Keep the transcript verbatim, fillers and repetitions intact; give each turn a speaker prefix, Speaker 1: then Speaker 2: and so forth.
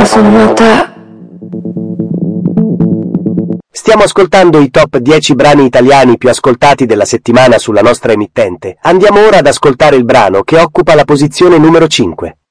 Speaker 1: ma sono te.
Speaker 2: Stiamo ascoltando i top dieci brani italiani più ascoltati della settimana sulla nostra emittente. Andiamo ora ad ascoltare il brano che occupa la posizione numero cinque.